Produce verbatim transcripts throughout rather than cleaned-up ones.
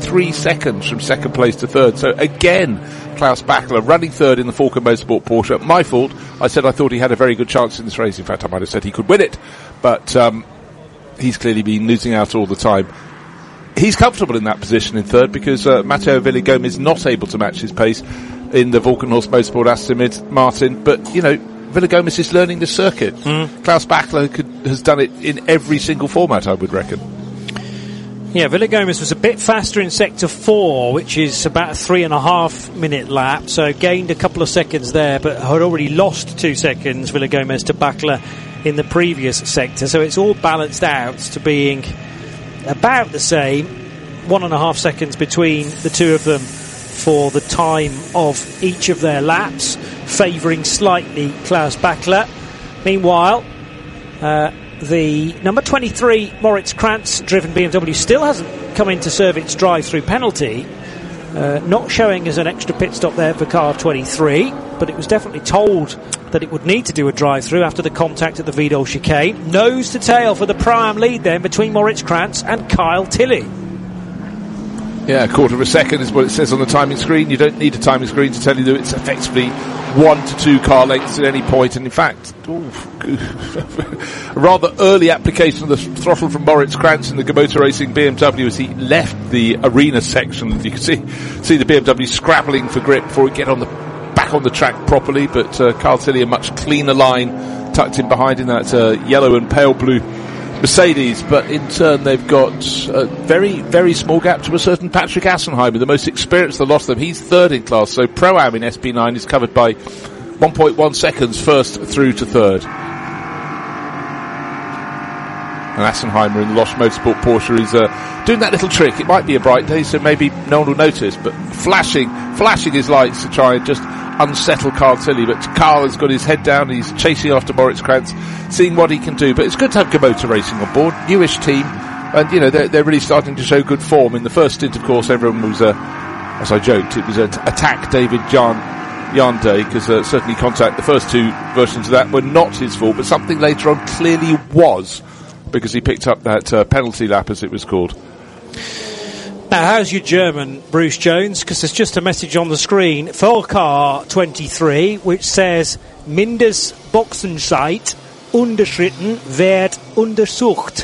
three seconds from second place to third. So again, Klaus Bachler running third in the Falken Motorsport Porsche. My fault. I said I thought he had a very good chance in this race. In fact, I might have said he could win it. But um, he's clearly been losing out all the time. He's comfortable in that position in third because uh, Matteo Villegome is not able to match his pace in the Volkenhorst Motorsport Aston Martin. But, you know, Villegome is learning the circuit. Mm. Klaus Bachler could, has done it in every single format, I would reckon. Yeah, Villegome was a bit faster in sector four, which is about a three and a half minute lap, so gained a couple of seconds there, but had already lost two seconds, Villegome, to Bachler in the previous sector. So it's all balanced out to being about the same, one and a half seconds between the two of them for the time of each of their laps, favouring slightly Klaus Bachler. Meanwhile, uh, the number twenty-three Moritz Krantz driven B M W still hasn't come in to serve its drive-through penalty, uh, not showing as an extra pit stop there for car twenty-three, but it was definitely told that it would need to do a drive-through after the contact at the Wiedel chicane. Nose to tail for the Pro-Am lead then between Moritz Krantz and Kyle Tilley. Yeah, a quarter of a second is what it says on the timing screen. You don't need a timing screen to tell you that it's effectively one to two car lengths at any point. And in fact, ooh, a rather early application of the throttle from Moritz Krantz in the Gabota Racing B M W as he left the arena section. You can see see the B M W scrabbling for grip before we get on the back on the track properly. But uh, Kyle Tilley, a much cleaner line tucked in behind in that uh, yellow and pale blue Mercedes, but in turn they've got a very, very small gap to a certain Patrick Assenheimer, the most experienced of the lot of them. He's third in class, so Pro-Am in S P nine is covered by one point one seconds first through to third. And Assenheimer in the Losch Motorsport Porsche is uh, doing that little trick. It might be a bright day, so maybe no one will notice, but flashing, flashing his lights to try and just unsettle Carl Tilley. But Carl has got his head down, he's chasing after Moritz Krantz, seeing what he can do. But it's good to have Gabota Racing on board, newish team, and you know they're, they're really starting to show good form. In the first stint, of course, everyone was, uh, as I joked, it was an attack David Jan Jan Day, because uh, certainly contact the first two versions of that were not his fault, but something later on clearly was, because he picked up that uh, penalty lap, as it was called. Now, how's your German, Bruce Jones? Because there's just a message on the screen for car twenty-three, which says Mindestboxenzeit unterschritten wird untersucht.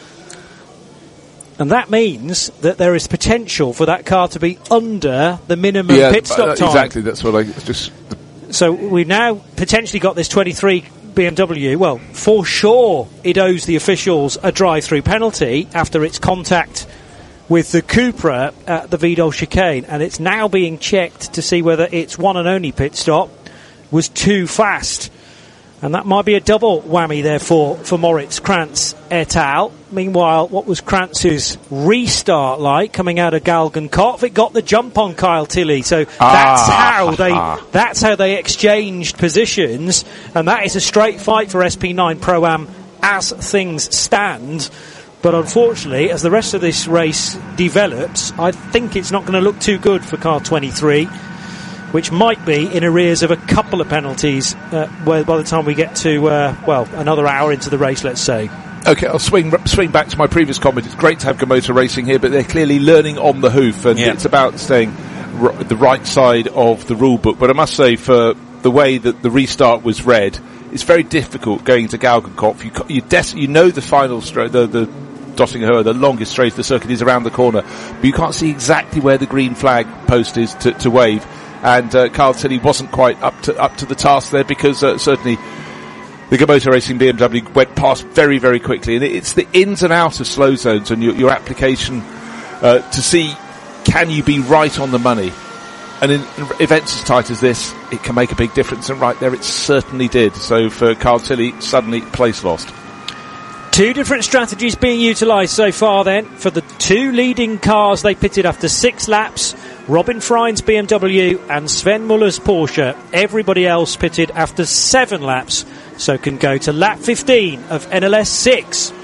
And that means that there is potential for that car to be under the minimum yeah, pit stop uh, time. Exactly, that's what I just... So we've now potentially got this twenty-three B M W. Well, for sure it owes the officials a drive-through penalty after its contact with the Cupra at the Wiedel chicane, and it's now being checked to see whether its one and only pit stop was too fast. And that might be a double whammy, therefore, for Moritz Krantz et al. Meanwhile, what was Krantz's restart like coming out of Galgenkopf? It got the jump on Kyle Tilley, so that's ah, how they ah. that's how they exchanged positions, and that is a straight fight for S P nine Pro-Am as things stand. But unfortunately, as the rest of this race develops, I think it's not going to look too good for car twenty-three, which might be in arrears of a couple of penalties uh, where by the time we get to, uh, well, another hour into the race, let's say. Okay, I'll swing swing back to my previous comment. It's great to have Gabota Racing here, but they're clearly learning on the hoof, and yeah. It's about staying r- the right side of the rule book. But I must say, for the way that the restart was read, it's very difficult going to Galgenkopf. You you, des- you know the final stroke, the the Dottinger, the longest straight of the circuit is around the corner, but you can't see exactly where the green flag post is to, to wave. And uh, Carl Tilley wasn't quite up to up to the task there, because uh, certainly the Gabota Racing B M W went past very, very quickly. And it's the ins and outs of slow zones and your, your application uh, to see, can you be right on the money? And in events as tight as this, it can make a big difference. And right there, it certainly did. So for Carl Tilley, suddenly place lost. Two different strategies being utilised so far then for the two leading cars. They pitted after six laps. Robin Frijns B M W and Sven Muller's Porsche. Everybody else pitted after seven laps, so can go to lap fifteen of N L S six.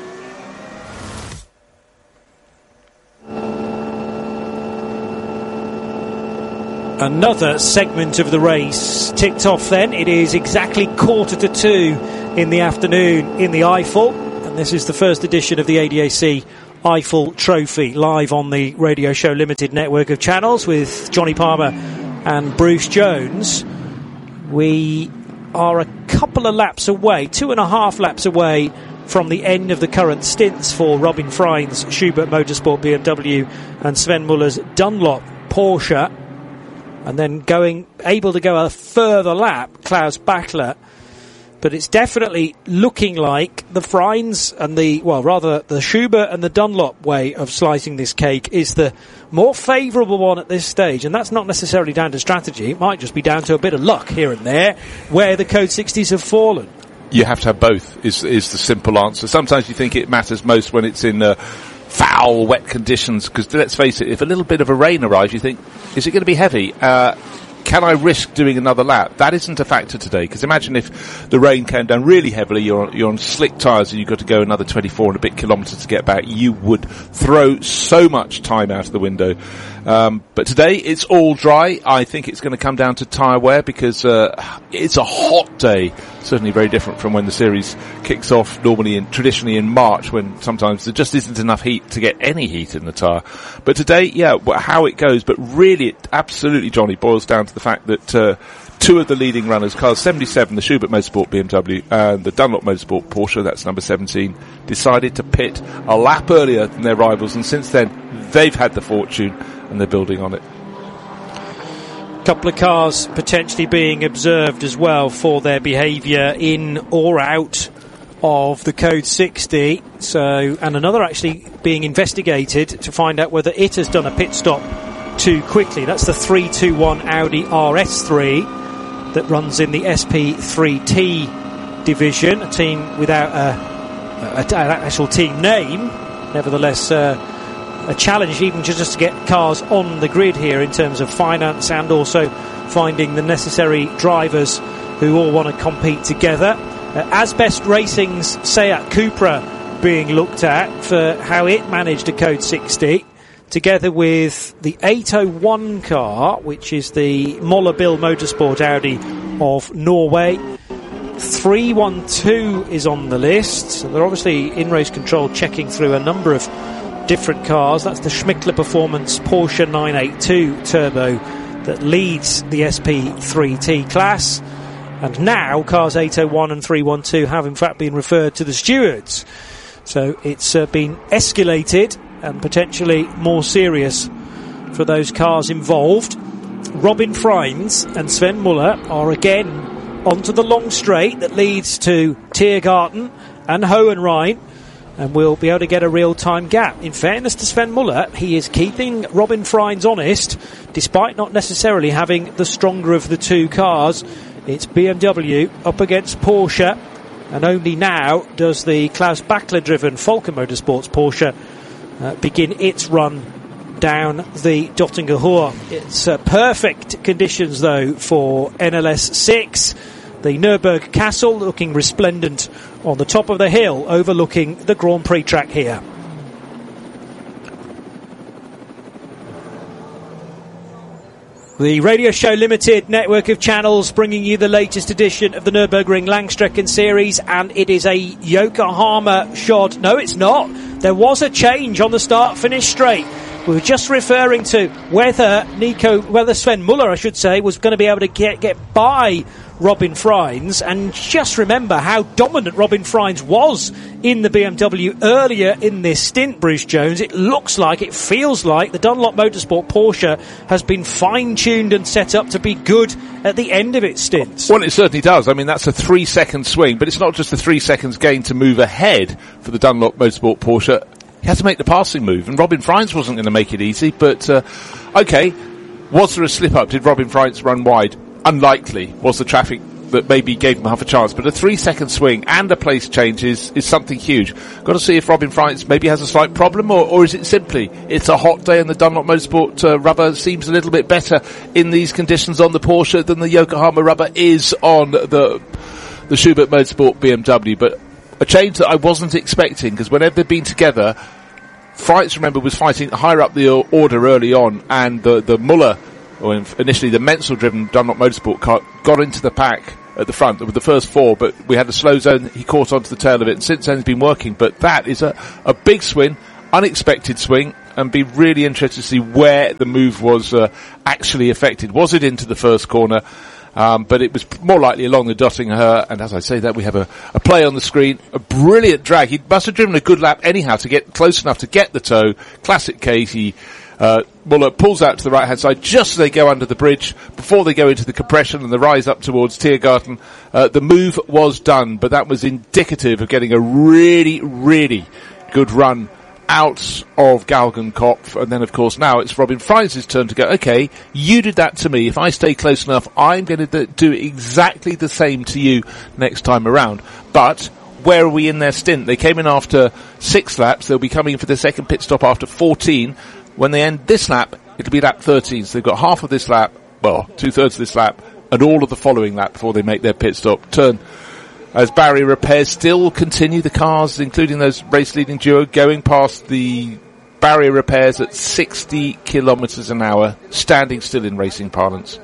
Another segment of the race ticked off then. It is exactly quarter to two in the afternoon in the Eifel. This is the first edition of the A D A C Eiffel Trophy, live on the Radio Show Limited network of channels with Johnny Palmer and Bruce Jones. We are a couple of laps away, two and a half laps away from the end of the current stints for Robin Freins, Schubert Motorsport B M W, and Sven Muller's Dunlop Porsche, and then going able to go a further lap, Klaus Bachler. But it's definitely looking like the Freins and the, well, rather the Schubert and the Dunlop way of slicing this cake is the more favourable one at this stage. And that's not necessarily down to strategy. It might just be down to a bit of luck here and there where the Code sixties have fallen. You have to have both, is is the simple answer. Sometimes you think it matters most when it's in uh, foul, wet conditions, because let's face it, if a little bit of a rain arrives, you think, is it going to be heavy? Uh, Can I risk doing another lap? That isn't a factor today, because imagine if the rain came down really heavily, you're on, you're on slick tyres and you've got to go another twenty-four and a bit kilometres to get back. You would throw so much time out of the window. Um, but today it's all dry. I think it's going to come down to tyre wear, because uh, it's a hot day. Certainly very different from when the series kicks off normally in, traditionally in March, when sometimes there just isn't enough heat to get any heat in the tyre. But today, yeah, how it goes, but really it absolutely, Johnny, boils down to the fact that uh, two of the leading runners, cars seventy-seven, the Schubert Motorsport B M W, and the Dunlop Motorsport Porsche, that's number seventeen, decided to pit a lap earlier than their rivals, and since then they've had the fortune and they're building on it. Couple of cars potentially being observed as well for their behaviour in or out of the Code sixty. So, and another actually being investigated to find out whether it has done a pit stop too quickly. That's the three two one Audi R S three that runs in the S P three T division, a team without a, a, a, an actual team name. Nevertheless, uh, a challenge even just to get cars on the grid here in terms of finance, and also finding the necessary drivers who all want to compete together. Uh, Asbest Racing's Seat Cupra being looked at for how it managed a Code sixty, together with the eight oh one car, which is the Moller Bill Motorsport Audi of Norway. three one two is on the list, so they're obviously in race control checking through a number of different cars. That's the Schmickler Performance Porsche nine eighty-two Turbo that leads the S P three T class, and now cars eight oh one and three one two have in fact been referred to the stewards, so it's uh, been escalated and potentially more serious for those cars involved. Robin Freins and Sven Muller are again onto the long straight that leads to Tiergarten and Hohenrhein, and we'll be able to get a real-time gap. In fairness to Sven Muller, he is keeping Robin Freins honest, despite not necessarily having the stronger of the two cars. It's B M W up against Porsche, and only now does the Klaus Bachler-driven Falken Motorsports Porsche uh, begin its run down the Dottinger Hohe. It's uh, perfect conditions, though, for N L S six. The Nürburg Castle looking resplendent on the top of the hill overlooking the Grand Prix track here. The Radio Show Limited network of channels bringing you the latest edition of the Nürburgring Langstrecken Series, and it is a Yokohama shot. No, it's not. There was a change on the start-finish straight. We were just referring to whether Nico, whether Sven Muller, I should say, was going to be able to get, get by Robin Freins, and just remember how dominant Robin Freins was in the B M W earlier in this stint, Bruce Jones. It looks like, it feels like the Dunlop Motorsport Porsche has been fine-tuned and set up to be good at the end of its stints. Well, it certainly does. I mean, that's a three-second swing, but it's not just a three seconds gain to move ahead for the Dunlop Motorsport Porsche. He had to make the passing move, and Robin Freins wasn't going to make it easy, but, uh, okay, was there a slip-up? Did Robin Freins run wide? Unlikely. Was the traffic that maybe gave him half a chance? But a three-second swing and a place change is, is something huge. Got to see if Robin Freins maybe has a slight problem, or, or is it simply it's a hot day and the Dunlop Motorsport uh, rubber seems a little bit better in these conditions on the Porsche than the Yokohama rubber is on the the Schubert Motorsport B M W. But a change that I wasn't expecting, because whenever they've been together, Freins, remember, was fighting higher up the order early on, and the, the Muller, or initially the Menzel-driven Dunlop Motorsport car, got into the pack at the front with the first four, but we had a slow zone. He caught onto the tail of it, and since then he's been working. But that is a, a big swing, unexpected swing and be really interested to see where the move was uh, actually affected. Was it into the first corner? Um, but it was more likely along the Dottingher, and as I say that, we have a, a play on the screen, a brilliant drag. He must have driven a good lap anyhow to get close enough to get the toe. Classic Katie. Uh, Muller pulls out to the right-hand side just as they go under the bridge, before they go into the compression and the rise up towards Tiergarten. Uh, the move was done, but that was indicative of getting a really, really good run out of Galgenkopf. And then, of course, now it's Robin Fries' turn to go, okay, you did that to me. If I stay close enough, I'm going to do exactly the same to you next time around. But where are we in their stint? They came in after six laps. They'll be coming in for their second pit stop after fourteen. When they end this lap, it'll be lap thirteen. So they've got half of this lap, well, two-thirds of this lap, and all of the following lap before they make their pit stop. Turn as barrier repairs still continue. The cars, including those race-leading duo, going past the barrier repairs at sixty kilometres an hour, standing still in racing parlance.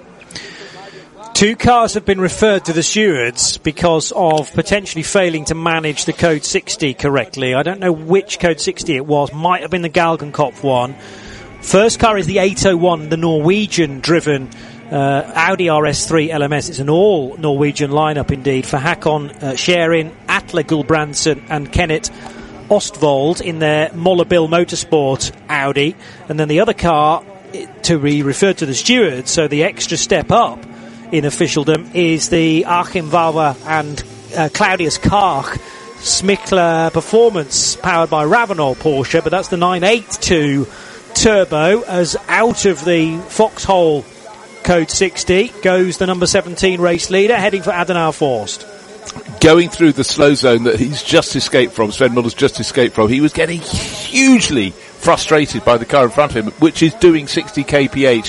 Two cars have been referred to the stewards because of potentially failing to manage the code sixty correctly. I don't know which code sixty it was. Might have been the Galgenkopf one. First car is the eight oh one, the Norwegian-driven uh, Audi R S three L M S. It's an all-Norwegian lineup indeed for Hakon uh, Scherin, Atle Gulbrandsen and Kenneth Ostvold in their Mollabil Motorsport Audi. And then the other car, to be referred to the stewards, so the extra step up in officialdom, is the Achim Valver and uh, Claudius Karch Smickler Performance powered by Ravenol Porsche, but that's the nine eighty-two Turbo. As out of the foxhole code sixty goes the number seventeen race leader, heading for Adenauer Forst. Going through the slow zone that he's just escaped from, Sven Muller's just escaped from, he was getting hugely frustrated by the car in front of him, which is doing sixty kph.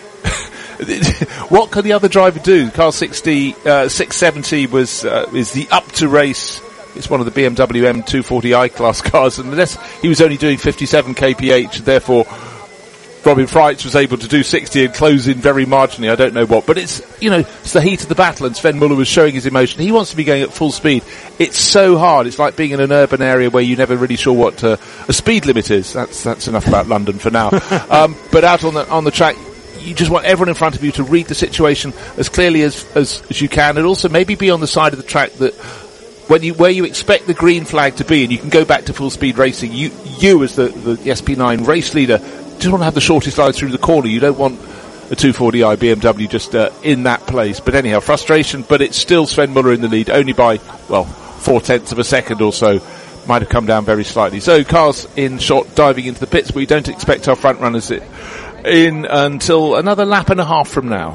What can the other driver do? Car sixty, uh, six seventy was, uh, is the up to race. It's one of the B M W M two forty i class cars, and unless he was only doing fifty-seven kph, therefore Robin Freitz was able to do sixty and close in very marginally. I don't know what, but it's, you know, it's the heat of the battle, and Sven Muller was showing his emotion. He wants to be going at full speed. It's so hard. It's like being in an urban area where you're never really sure what uh, a speed limit is. That's that's enough about London for now. um, but out on the on the track, you just want everyone in front of you to read the situation as clearly as, as, as you can, and also maybe be on the side of the track that when you, where you expect the green flag to be, and you can go back to full speed racing, you, you as the, the S P nine race leader just want to have the shortest line through the corner. You don't want a two forty i B M W just uh, in that place. But anyhow, frustration, but it's still Sven Muller in the lead, only by, well, four-tenths of a second or so. Might have come down very slightly. So cars in shot diving into the pits. We don't expect our front runners in until another lap and a half from now.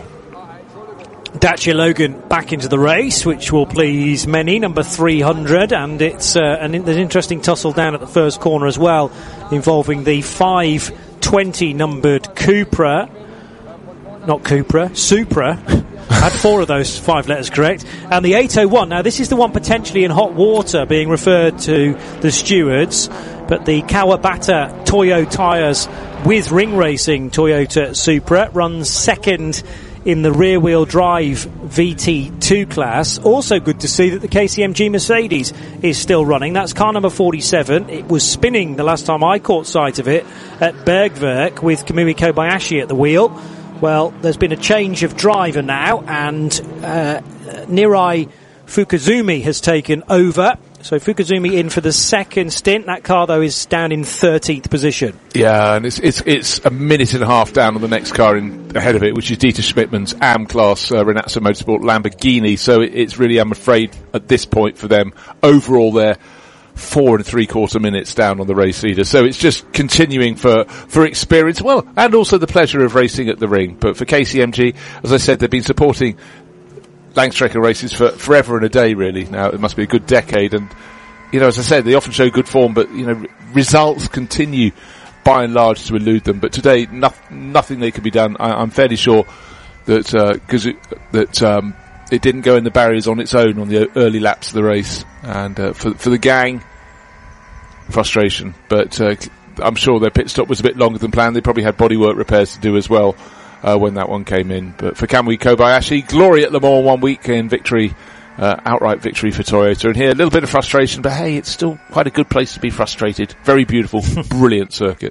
Dacia Logan back into the race, which will please many, number three hundred, and it's uh, an, there's an interesting tussle down at the first corner as well, involving the five twenty numbered Cupra, not Cupra, Supra. I had four of those five letters correct, and the eight oh one. Now this is the one potentially in hot water being referred to the stewards, but the Kawabata Toyo tyres with ring racing Toyota Supra runs second in the rear-wheel drive V T two class. Also good to see that the K C M G Mercedes is still running. That's car number forty-seven. It was spinning the last time I caught sight of it at Bergwerk with Kamui Kobayashi at the wheel. Well, there's been a change of driver now, and uh, Nirai Fukuzumi has taken over. So Fukuzumi in for the second stint. That car, though, is down in thirteenth position. Yeah, and it's it's it's a minute and a half down on the next car in ahead of it, which is Dieter Schmidtmann's A M class uh, Renazzo Motorsport Lamborghini. So it, it's really, I'm afraid, at this point for them, overall they're four and three quarter minutes down on the race leader. So it's just continuing for, for experience, well, and also the pleasure of racing at the ring. But for K C M G, as I said, they've been supporting Langstrecke races for forever and a day, really. Now, it must be a good decade, and, you know, as I said, they often show good form, but, you know, results continue, by and large, to elude them. But today, no, nothing they can be done. I, I'm fairly sure that, uh, cause it, that, um, it didn't go in the barriers on its own on the early laps of the race. And, uh, for, for the gang, frustration. But, uh, I'm sure their pit stop was a bit longer than planned. They probably had bodywork repairs to do as well. Uh, when that one came in. But for Kamui Kobayashi, glory at Le Mans one weekend victory uh, outright victory for Toyota. And here, a little bit of frustration, but hey, it's still quite a good place to be frustrated. Very beautiful, brilliant circuit.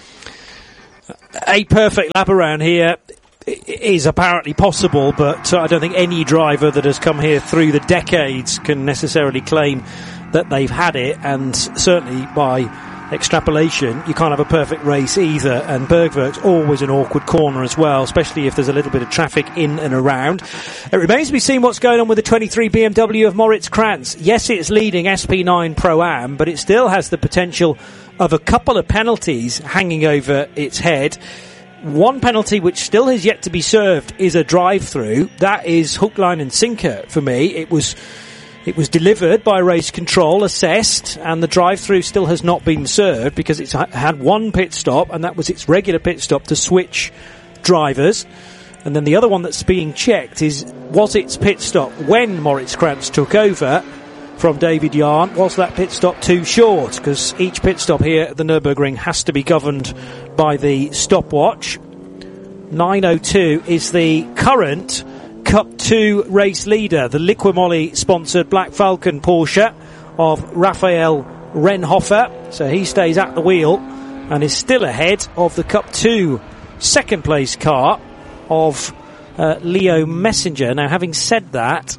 A perfect lap around here is apparently possible, but I don't think any driver that has come here through the decades can necessarily claim that they've had it, and certainly by extrapolation you can't have a perfect race either. And Bergwerk's always an awkward corner as well, especially if there's a little bit of traffic in and around. It remains to be seen what's going on with the twenty-three B M W of Moritz Krantz. Yes, it's leading S P nine Pro-Am, but it still has the potential of a couple of penalties hanging over its head. One penalty which still has yet to be served is a drive-through. That is hook, line and sinker for me. It was It was delivered by race control, assessed, and the drive-through still has not been served because it's had one pit stop, and that was its regular pit stop to switch drivers. And then the other one that's being checked is, was its pit stop when Moritz Krantz took over from David Yarn, was that pit stop too short? Because each pit stop here at the Nürburgring has to be governed by the stopwatch. nine oh two is the current Cup two race leader, the Liqui sponsored Black Falcon Porsche of Raphael Renhofer. So he stays at the wheel and is still ahead of the Cup two second place car of uh, Leo Messenger. Now, having said that,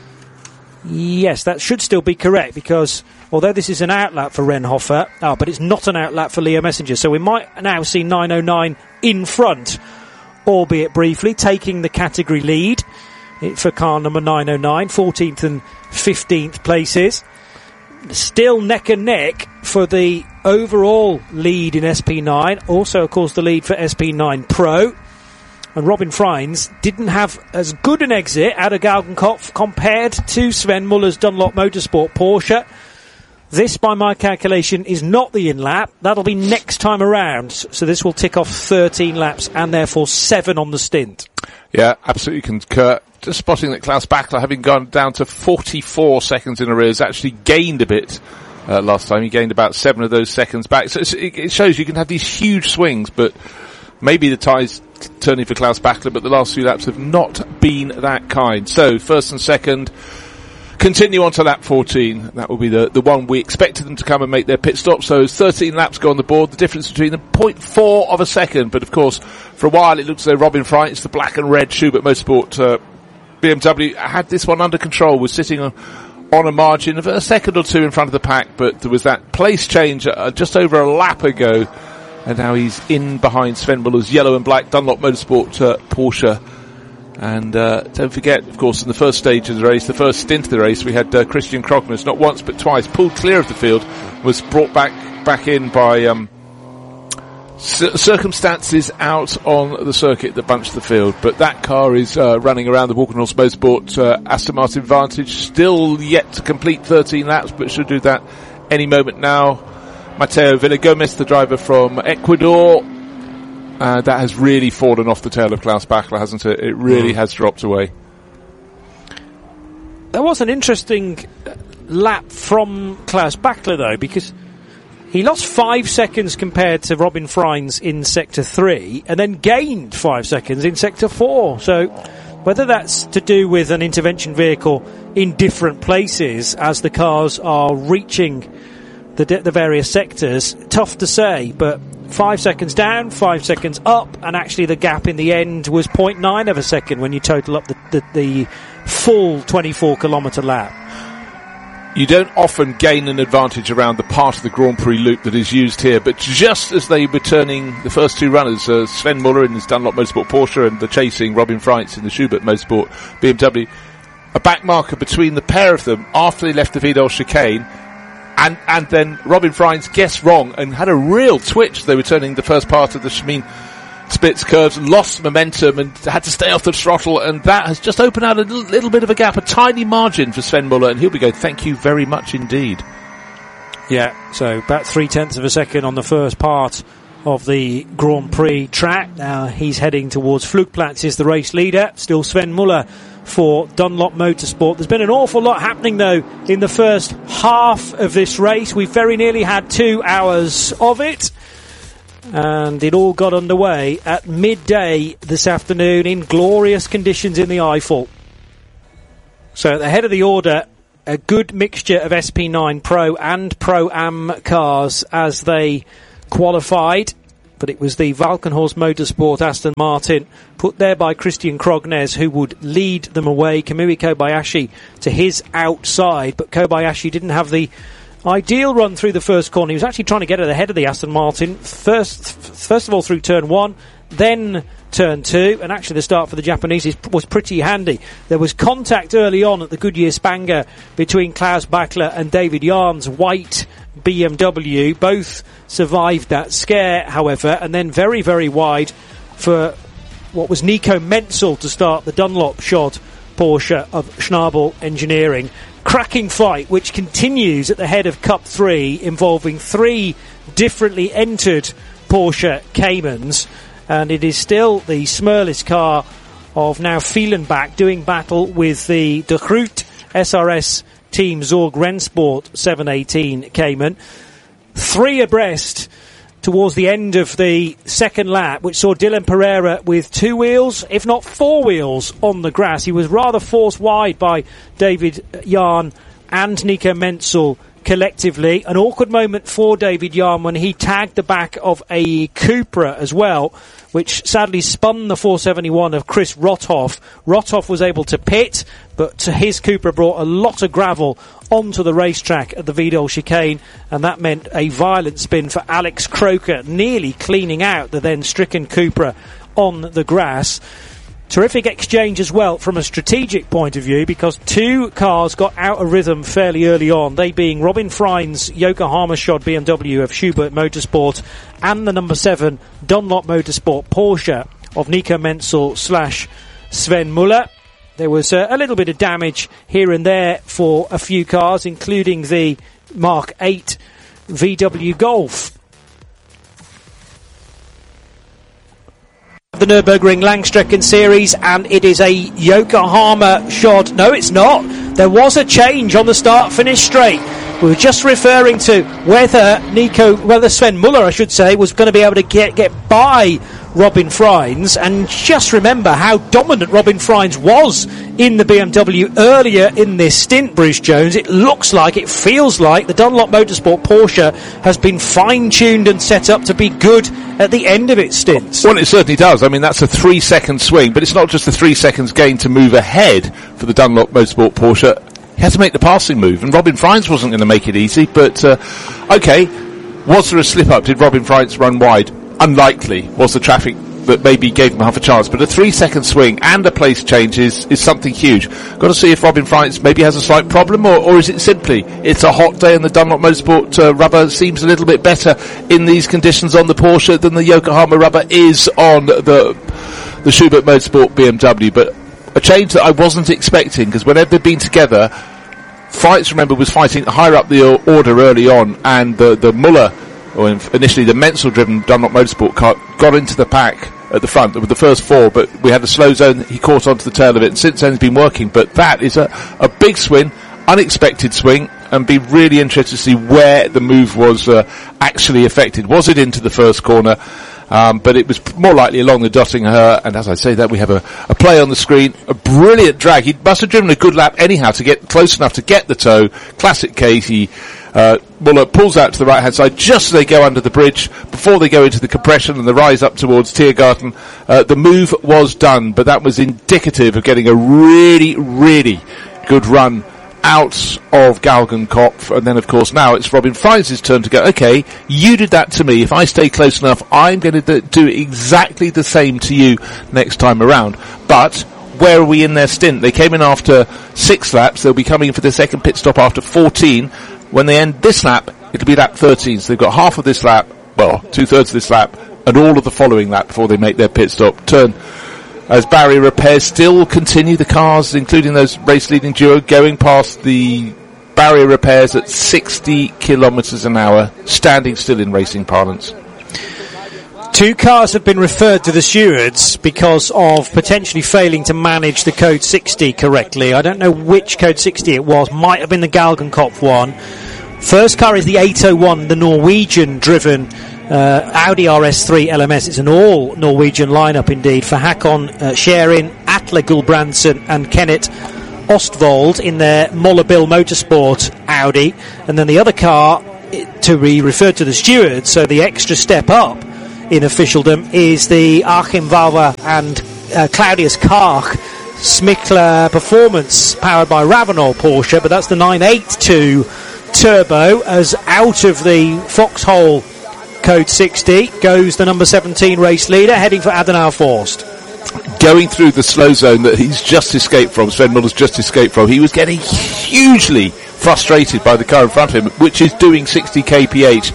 yes, that should still be correct, because although this is an outlap for Renhofer, oh, but it's not an outlap for Leo Messenger. So we might now see nine oh nine in front, albeit briefly, taking the category lead for car number nine oh nine, fourteenth and fifteenth places. Still neck and neck for the overall lead in S P nine. Also, of course, the lead for S P nine Pro. And Robin Freins didn't have as good an exit out of Galgenkopf compared to Sven Muller's Dunlop Motorsport Porsche. This, by my calculation, is not the in-lap. That'll be next time around. So this will tick off thirteen laps and therefore seven on the stint. Yeah, absolutely concur. Just spotting that Klaus Bachler, having gone down to forty-four seconds in arrears, actually gained a bit uh, last time. He gained about seven of those seconds back. So it's, it shows you can have these huge swings, but maybe the tie's turning for Klaus Bachler, but the last few laps have not been that kind. So first and second continue on to lap fourteen. That will be the, the one we expected them to come and make their pit stop. So thirteen laps go on the board. The difference between them, zero point four of a second. But of course, for a while it looks as though Robin Freins, the black and red Schubert Motorsport uh, B M W, had this one under control, was sitting on, on a margin of a second or two in front of the pack. But there was that place change uh, just over a lap ago. And now he's in behind Sven Muller's yellow and black Dunlop Motorsport uh, Porsche. And uh, don't forget, of course, in the first stage of the race, the first stint of the race, we had uh, Christian Krognes, not once but twice, pulled clear of the field, was brought back back in by um, c- circumstances out on the circuit that bunched the field. But that car is uh, running around the Walkenhorst Motorsport uh, Aston Martin Vantage, still yet to complete thirteen laps, but should do that any moment now. Mateo Villagomez, the driver from Ecuador, uh, that has really fallen off the tail of Klaus Bachler, hasn't it? It really mm. has dropped away. There was an interesting lap from Klaus Bachler, though, because he lost five seconds compared to Robin Freins in Sector three, and then gained five seconds in Sector four. So whether that's to do with an intervention vehicle in different places as the cars are reaching The, the various sectors, tough to say, but five seconds down, five seconds up, and actually the gap in the end was zero point nine of a second when you total up the, the, the full twenty-four kilometre lap. You don't often gain an advantage around the part of the Grand Prix loop that is used here, but just as they were turning the first two runners, uh, Sven Muller in his Dunlop Motorsport Porsche and the chasing Robin Freins in the Schubert Motorsport B M W, a back marker between the pair of them after they left the Vidal chicane. And and then Robin Freins guessed wrong and had a real twitch. They were turning the first part of the Chemin Spitz curves, lost momentum and had to stay off the throttle, and that has just opened out a little, little bit of a gap, a tiny margin for Sven Muller, and he'll be going, thank you very much indeed. Yeah, so about three-tenths of a second on the first part of the Grand Prix track. Now he's heading towards Flugplatz, is the race leader. Still Sven Muller for Dunlop Motorsport. There's been an awful lot happening, though, in the first half of this race. We very nearly had two hours of it, and it all got underway at midday this afternoon in glorious conditions in the Eifel. So at the head of the order, a good mixture of S P nine Pro and Pro-Am cars as they qualified. But it was the Valkenhorst Motorsport Aston Martin, put there by Christian Krognes, who would lead them away. Kamui Kobayashi to his outside, but Kobayashi didn't have the ideal run through the first corner. He was actually trying to get at the head of the Aston Martin, first, first of all through turn one, then turn two, and actually the start for the Japanese was pretty handy. There was contact early on at the Goodyear Spanger between Klaus Bachler and David Yarn's white B M W. Both survived that scare, however, and then very, very wide for what was Nico Menzel to start the Dunlop shod Porsche of Schnabel Engineering. Cracking fight, which continues at the head of Cup three, involving three differently entered Porsche Caymans, and it is still the Smurless car of now Fielenbach doing battle with the De Groot S R S Team Zorg Rennsport seven eighteen Cayman. Three abreast towards the end of the second lap, which saw Dylan Pereira with two wheels, if not four wheels, on the grass. He was rather forced wide by David Yarn and Nico Menzel collectively. An awkward moment for David Yarn when he tagged the back of a Cupra as well, which sadly spun the four seventy-one of Chris Rothoff. Rothoff was able to pit, but his Cupra brought a lot of gravel onto the racetrack at the Vidal chicane, and that meant a violent spin for Alex Croker, nearly cleaning out the then stricken Cupra on the grass. Terrific exchange as well from a strategic point of view, because two cars got out of rhythm fairly early on, they being Robin Freins Yokohama shod B M W of Schubert Motorsport and the number seven Dunlop Motorsport Porsche of Nico Menzel slash Sven Muller. There was uh, a little bit of damage here and there for a few cars, including the Mark eight V W Golf. The Nürburgring Langstrecken Series, and it is a Yokohama shod. No, it's not. There was a change on the start-finish straight. We were just referring to whether Nico, whether Sven Muller, I should say, was going to be able to get get by Robin Freins, and just remember how dominant Robin Freins was in the B M W earlier in this stint, Bruce Jones. It looks like, it feels like the Dunlop Motorsport Porsche has been fine-tuned and set up to be good at the end of its stints. Well, it certainly does. I mean, that's a three-second swing, but it's not just the three seconds gain to move ahead for the Dunlop Motorsport Porsche. He had to make the passing move, and Robin Freins wasn't going to make it easy, but, uh, okay, was there a slip-up? Did Robin Freins run wide? Unlikely. Was the traffic that maybe gave him half a chance, but a three-second swing and a place change is, is something huge. Got to see if Robin Freins maybe has a slight problem, or, or is it simply it's a hot day and the Dunlop Motorsport uh, rubber seems a little bit better in these conditions on the Porsche than the Yokohama rubber is on the the Schubert Motorsport B M W. But a change that I wasn't expecting, because whenever they've been together, Freins, remember, was fighting higher up the order early on, and the, the Muller, or initially the Menzel-driven Dunlop Motorsport car, got into the pack at the front with the first four, but we had a slow zone, he caught onto the tail of it, and since then he's been working. But that is a, a big swing, unexpected swing, and be really interested to see where the move was uh, actually affected. Was it into the first corner? Um, but it was more likely along the Dottinger, and as I say that, we have a, a play on the screen, a brilliant drag. He must have driven a good lap anyhow to get close enough to get the toe. Classic case, he Uh, Muller pulls out to the right-hand side just as they go under the bridge, before they go into the compression and the rise up towards Tiergarten. Uh, the move was done, but that was indicative of getting a really, really good run out of Galgenkopf. And then, of course, now it's Robin Freins' turn to go, okay, you did that to me. If I stay close enough, I'm going to do exactly the same to you next time around. But where are we in their stint? They came in after six laps. They'll be coming in for their second pit stop after fourteen. When they end this lap, it'll be lap thirteen. So they've got half of this lap, well, two-thirds of this lap, and all of the following lap before they make their pit stop. Turn as barrier repairs still continue. The cars, including those race-leading duo, going past the barrier repairs at sixty kilometres an hour, standing still in racing parlance. Two cars have been referred to the stewards because of potentially failing to manage the code sixty correctly. I don't know which code sixty it was. Might have been the Galgenkopf one. First car is the eight oh one, the Norwegian-driven uh, Audi R S three L M S. It's an all-Norwegian lineup indeed for Hakon uh, Scherin, Atle Gulbrandsen and Kenneth Ostwald in their Mollabill Motorsport Audi, and then the other car to be referred to the stewards, so the extra step up in officialdom, is the Achim Valver and uh, Claudius Karch Smickler Performance powered by Ravenol Porsche, but that's the nine eighty-two Turbo. As out of the foxhole code sixty goes the number seventeen race leader, heading for Adenauer Forst. Going through the slow zone that he's just escaped from, Sven Muller's just escaped from, he was getting hugely frustrated by the car in front of him, which is doing sixty kph.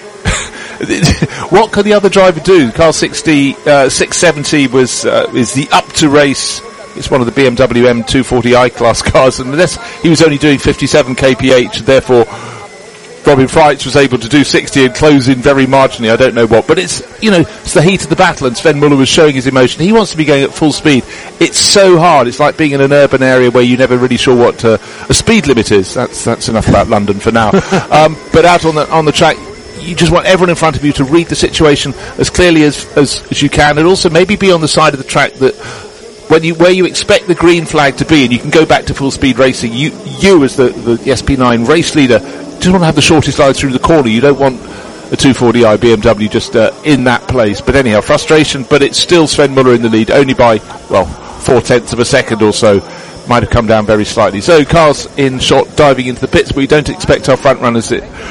What can the other driver do? Car sixty, uh, six seventy was uh, is the up to race. It's one of the B M W M two forty i class cars, and unless he was only doing fifty-seven kph, therefore Robin Freitz was able to do sixty and close in very marginally. I don't know what, but it's, you know, it's the heat of the battle, and Sven Muller was showing his emotion. He wants to be going at full speed. It's so hard. It's like being in an urban area where you're never really sure what uh, a speed limit is. That's that's enough about London for now. um, but out on the on the track, you just want everyone in front of you to read the situation as clearly as, as as you can, and also maybe be on the side of the track that when you where you expect the green flag to be, and you can go back to full speed racing. You you as the the S P nine race leader just want to have the shortest line through the corner. You don't want a two forty i B M W just uh, in that place. But anyhow, frustration, but it's still Sven Muller in the lead, only by, well, four-tenths of a second or so. Might have come down very slightly. So cars in shot diving into the pits, but we don't expect our front runners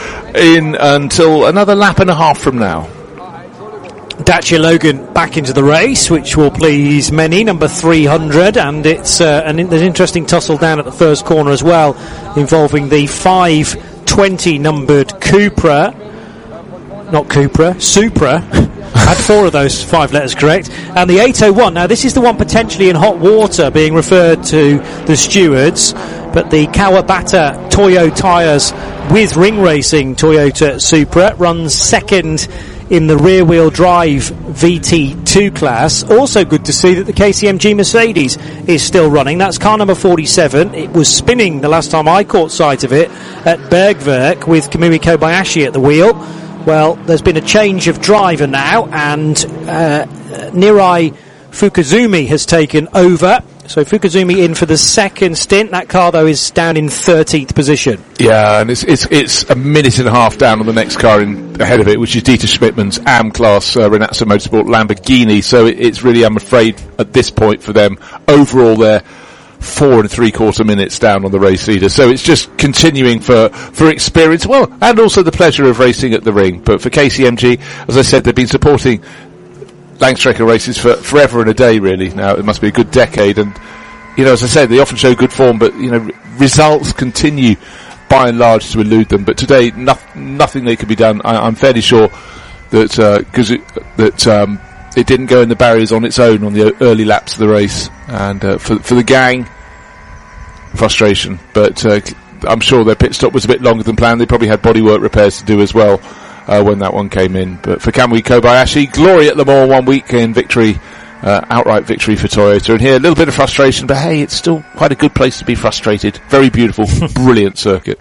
in until another lap and a half from now. Dacia Logan back into the race, which will please many, number three hundred, and it's uh, an, there's an interesting tussle down at the first corner as well, involving the five twenty numbered Cupra, not Cupra, Supra. I had four of those five letters correct, and the eight oh one. Now this is the one potentially in hot water being referred to the stewards, but the Kawabata Toyo tyres with ring racing Toyota Supra runs second in the rear-wheel drive V T two class. Also good to see that the K C M G Mercedes is still running. That's car number forty-seven. It was spinning the last time I caught sight of it at Bergwerk with Kamui Kobayashi at the wheel. Well, there's been a change of driver now, and uh, Nirai Fukuzumi has taken over. So Fukuzumi in for the second stint. That car, though, is down in thirteenth position. Yeah, and it's it's it's a minute and a half down on the next car in, ahead of it, which is Dieter Schmidtmann's A M class uh, Renazzo Motorsport Lamborghini. So it, it's really, I'm afraid, at this point for them, overall they're four and three quarter minutes down on the race leader. So it's just continuing for, for experience, well, and also the pleasure of racing at the ring. But for K C M G, as I said, they've been supporting Langstrecker races for forever and a day, really. Now, it must be a good decade, and, you know, as I said, they often show good form, but, you know, results continue, by and large, to elude them. But today, no, nothing that could be done. I, I'm fairly sure that, uh, cause it, that, um, it didn't go in the barriers on its own on the early laps of the race, and, uh, for, for the gang, frustration. But, uh, I'm sure their pit stop was a bit longer than planned. They probably had bodywork repairs to do as well. Uh, when that one came in. But for Kamui Kobayashi, glory at Le Mans one weekend victory, uh, outright victory for Toyota. And here, a little bit of frustration, but hey, it's still quite a good place to be frustrated. Very beautiful, brilliant circuit.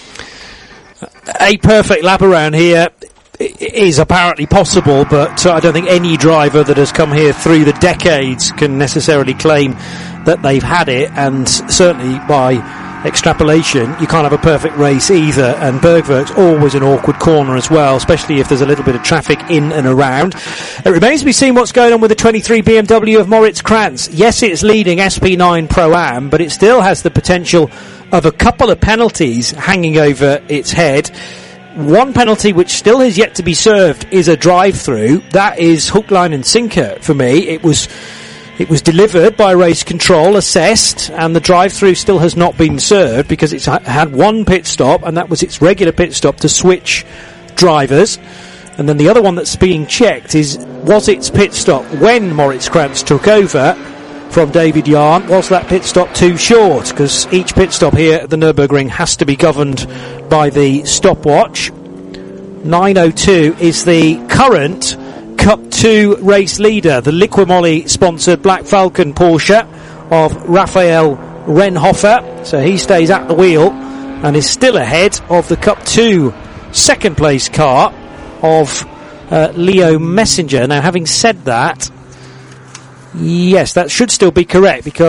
A perfect lap around here is apparently possible, but uh, I don't think any driver that has come here through the decades can necessarily claim that they've had it, and certainly by extrapolation, you can't have a perfect race either, and Bergwerk's always an awkward corner as well, especially if there's a little bit of traffic in and around. It remains to be seen what's going on with the twenty-three B M W of Moritz Krantz. Yes, it's leading S P nine Pro-Am, but it still has the potential of a couple of penalties hanging over its head. One penalty which still has yet to be served is a drive-through. That is hook, line and sinker for me. It was It was delivered by race control, assessed, and the drive-through still has not been served because it's had one pit stop, and that was its regular pit stop to switch drivers. And then the other one that's being checked is, was its pit stop when Moritz Krantz took over from David Yarn, was that pit stop too short? Because each pit stop here at the Nürburgring has to be governed by the stopwatch. nine oh two is the current Cup two race leader, the Liquimoly sponsored Black Falcon Porsche of Raphael Renhofer. So he stays at the wheel and is still ahead of the Cup two second place car of uh, Leo Messenger. Now, having said that, yes, that should still be correct, because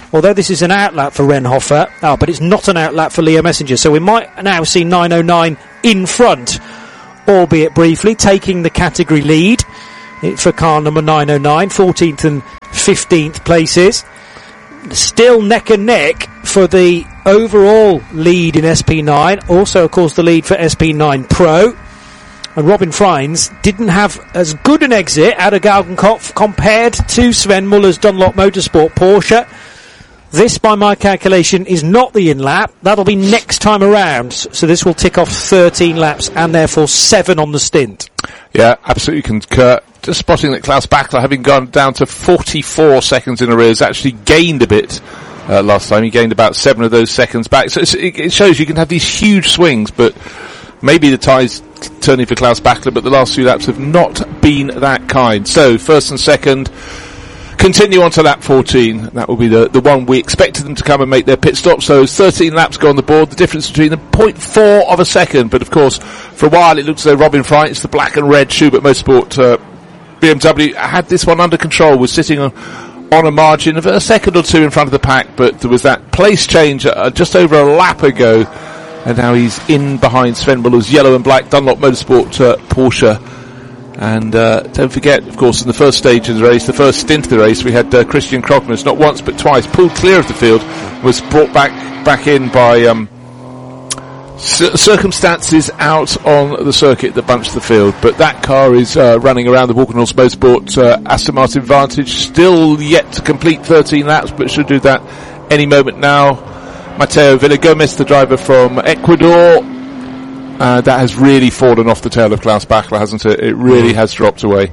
although this is an outlap for Renhofer, oh, but it's not an outlap for Leo Messenger. So we might now see nine oh nine in front, albeit briefly, taking the category lead for car number nine oh nine, fourteenth and fifteenth places. Still neck and neck for the overall lead in S P nine. Also, of course, the lead for S P nine Pro. And Robin Freins didn't have as good an exit out of Galgenkopf compared to Sven Muller's Dunlop Motorsport Porsche. This, by my calculation, is not the in-lap. That'll be next time around. So this will tick off thirteen laps and therefore seven on the stint. Yeah, absolutely concur. Just spotting that Klaus Bachler, having gone down to forty-four seconds in arrears, has actually gained a bit uh, last time. He gained about seven of those seconds back. So it's, it shows you can have these huge swings, but maybe the tie's turning for Klaus Bachler, but the last few laps have not been that kind. So first and second continue on to lap fourteen. That will be the, the one we expected them to come and make their pit stop. So thirteen laps go on the board. The difference between them, zero point four of a second. But of course, for a while it looks as though Robin Freins, the black and red Schubert Motorsport uh, B M W, had this one under control, was sitting on, on a margin of a second or two in front of the pack, but there was that place change uh, just over a lap ago, and now he's in behind Sven Muller's yellow and black Dunlop Motorsport uh, Porsche. And uh, don't forget, of course, in the first stage of the race, the first stint of the race, we had uh, Christian Krognes, not once but twice, pulled clear of the field, was brought back back in by um, c- circumstances out on the circuit that bunched the field. But that car is uh, running around the Walkenhorst Motorsport uh, Aston Martin Vantage, still yet to complete thirteen laps, but should do that any moment now. Mateo Villagomez, the driver from Ecuador, Uh, that has really fallen off the tail of Klaus Bachler, hasn't it? It really has dropped away.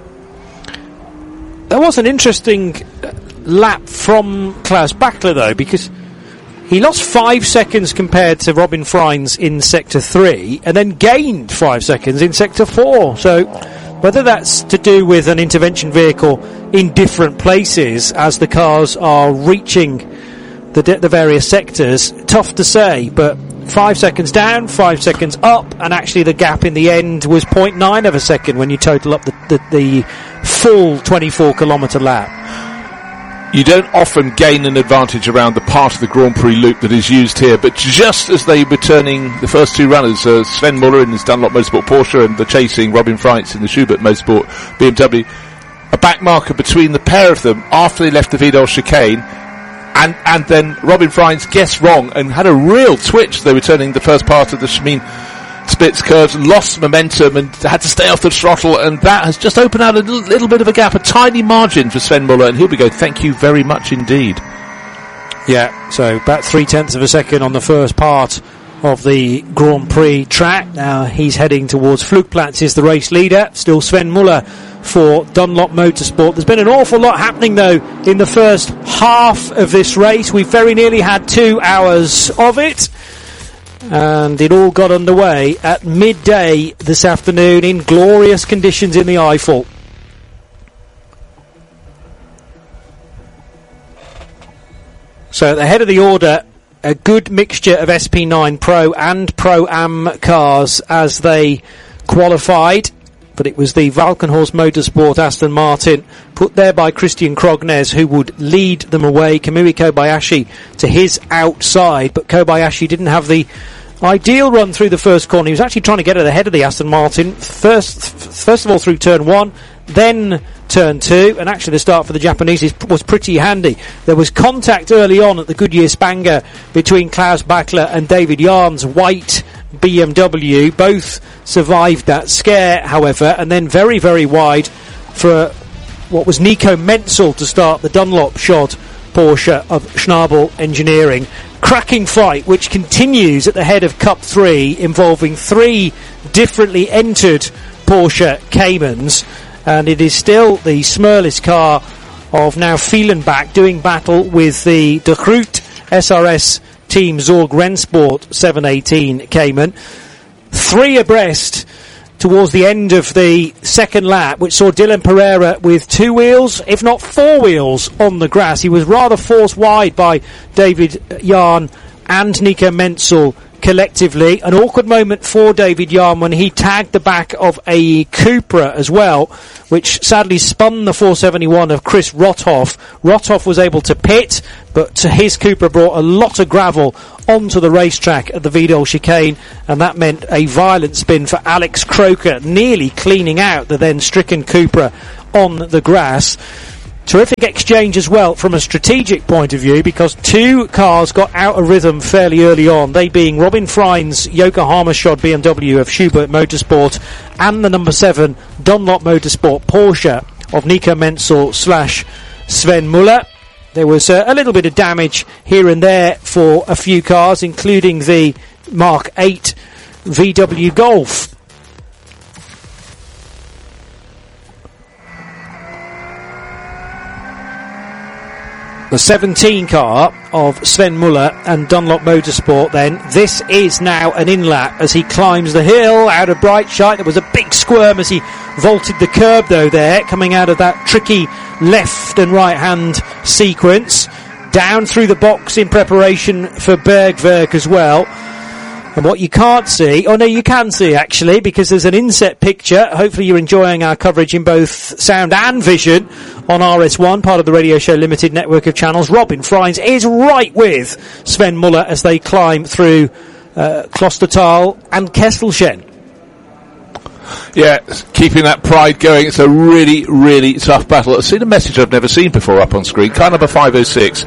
There was an interesting lap from Klaus Bachler, though, because he lost five seconds compared to Robin Freins in Sector three, and then gained five seconds in Sector four. So whether that's to do with an intervention vehicle in different places as the cars are reaching the, the various sectors, tough to say, but five seconds down, five seconds up, and actually the gap in the end was zero point nine of a second when you total up the, the, the full twenty-four kilometre lap. You don't often gain an advantage around the part of the Grand Prix loop that is used here, but just as they were turning the first two runners, uh, Sven Muller in his Dunlop Motorsport Porsche and the chasing Robin Freins in the Schubert Motorsport B M W, a back marker between the pair of them after they left the Vidal chicane. And, and then Robin Freins guessed wrong and had a real twitch. They were turning the first part of the Schmeen Spitz curves, lost momentum and had to stay off the throttle, and that has just opened out a little, little bit of a gap, a tiny margin for Sven Muller, and here we go. Thank you very much indeed. Yeah, so about three tenths of a second on the first part of the Grand Prix track. Now he's heading towards Flugplatz, is the race leader. Still Sven Muller for Dunlop Motorsport. There's been an awful lot happening, though, in the first half of this race. We very nearly had two hours of it, and it all got underway at midday this afternoon in glorious conditions in the Eifel. So at the head of the order, a good mixture of S P nine Pro and Pro-Am cars as they qualified. But it was the Valkenhorst Motorsport Aston Martin, put there by Christian Krognes, who would lead them away. Kamui Kobayashi to his outside, but Kobayashi didn't have the ideal run through the first corner. He was actually trying to get at the head of the Aston Martin, first, first of all through turn one, then turn two, and actually the start for the Japanese was pretty handy. There was contact early on at the Goodyear Spanger between Klaus Bachler and David Yarn's white B M W. Both survived that scare, however, and then very, very wide for what was Nico Menzel to start the Dunlop shod Porsche of Schnabel Engineering. Cracking fight, which continues at the head of Cup three, involving three differently entered Porsche Caymans, and it is still the Smurlis car of now Fielenbach doing battle with the De Groot S R S Team Zorg Rennsport seven eighteen Cayman. Three abreast towards the end of the second lap, which saw Dylan Pereira with two wheels, if not four wheels, on the grass. He was rather forced wide by David Yarn and Nico Menzel collectively. An awkward moment for David Yarn when he tagged the back of a Cupra as well, which sadly spun the four seventy-one of Chris Rothoff. Rothoff was able to pit, but his Cupra brought a lot of gravel onto the racetrack at the Vidal chicane, and that meant a violent spin for Alex Croker, nearly cleaning out the then stricken Cupra on the grass. Terrific exchange as well from a strategic point of view, because two cars got out of rhythm fairly early on, they being Robin Frijns Yokohama Shod B M W of Schubert Motorsport and the number seven Dunlop Motorsport Porsche of Nico Menzel slash Sven Muller. There was uh, a little bit of damage here and there for a few cars, including the Mark eight V W Golf. The seventeen car of Sven Muller and Dunlop Motorsport then. This is now an in-lap as he climbs the hill out of Breitscheid. There was a big squirm as he vaulted the curb though there, coming out of that tricky left and right hand sequence. Down through the box in preparation for Bergwerk as well. And what you can't see, oh no, you can see actually, because there's an inset picture. Hopefully you're enjoying our coverage in both sound and vision on R S one, part of the Radio Show Limited network of channels. Robin Frijns is right with Sven Muller as they climb through uh, Klostertal and Kesselchen. Yeah, keeping that pride going. It's a really, really tough battle. I've seen a message I've never seen before up on screen. Car number five oh six,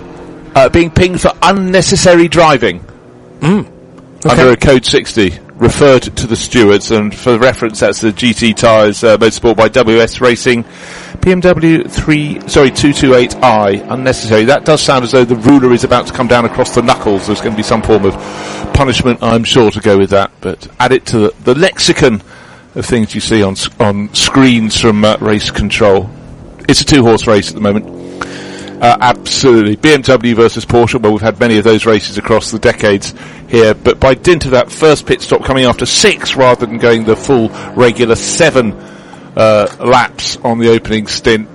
uh, being pinged for unnecessary driving. Mm. Okay. Under a code sixty, referred to the stewards, and for reference, that's the G T Tyres uh, Motorsport by W S Racing, B M W three, sorry, two twenty-eight i, unnecessary. That does sound as though the ruler is about to come down across the knuckles. There's going to be some form of punishment, I'm sure, to go with that, but add it to the, the lexicon of things you see on on screens from uh, race control. It's a two-horse race at the moment. Uh, absolutely. B M W versus Porsche. Well, we've had many of those races across the decades here, but by dint of that first pit stop coming after six rather than going the full regular seven uh, laps on the opening stint,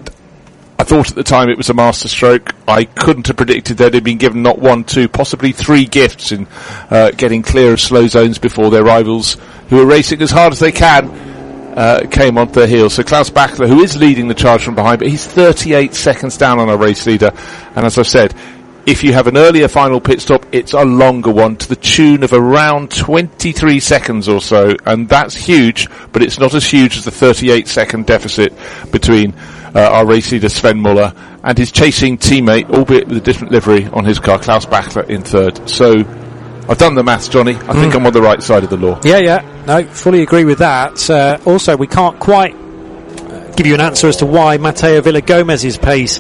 I thought at the time it was a masterstroke. I couldn't have predicted that they'd been given not one, two, possibly three gifts in uh, getting clear of slow zones before their rivals, who are racing as hard as they can, Uh, came onto their heels. So Klaus Bachler, who is leading the charge from behind, but he's thirty-eight seconds down on our race leader. And as I've said, if you have an earlier final pit stop, it's a longer one to the tune of around twenty-three seconds or so. And that's huge, but it's not as huge as the thirty-eight second deficit between uh, our race leader Sven Muller and his chasing teammate, albeit with a different livery on his car, Klaus Bachler in third. So I've done the maths, Johnny. I mm. think I'm on the right side of the law. Yeah, yeah. No, fully agree with that. Uh, also, we can't quite uh, give you an answer as to why Mateo Villagomez's pace